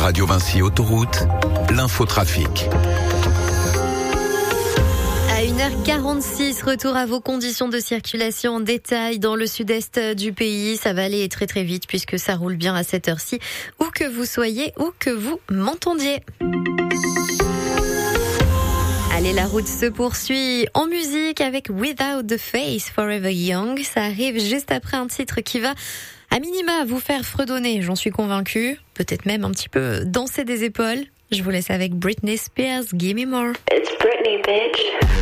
Radio Vinci Autoroute, l'infotrafic. À 1h46, retour à vos conditions de circulation en détail dans le sud-est du pays. Ça va aller très très vite puisque ça roule bien à cette heure-ci, où que vous soyez, où que vous m'entendiez. Allez, la route se poursuit en musique avec Without the Face, Forever Young. Ça arrive juste après un titre qui va, à minima, vous faire fredonner, j'en suis convaincue. Peut-être même un petit peu danser des épaules. Je vous laisse avec Britney Spears, Gimme More. It's Britney, bitch.